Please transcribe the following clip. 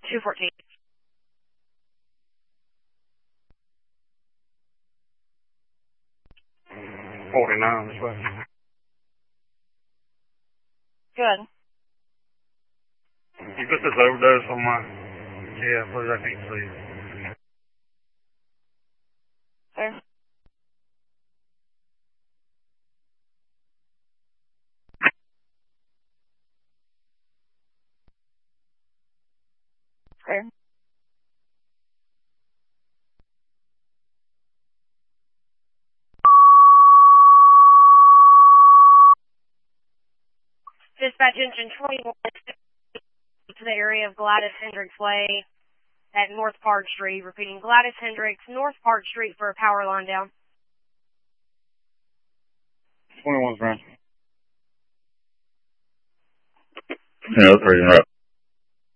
214. Good. You put this overdose on my... Yeah, please, I can't see. Sir? Sir? Dispatch engine 21 to the area of Gladys Hendricks Way at North Park Street. Repeating, Gladys Hendricks, North Park Street for a power line down. 21's right. Yeah, that's reading right.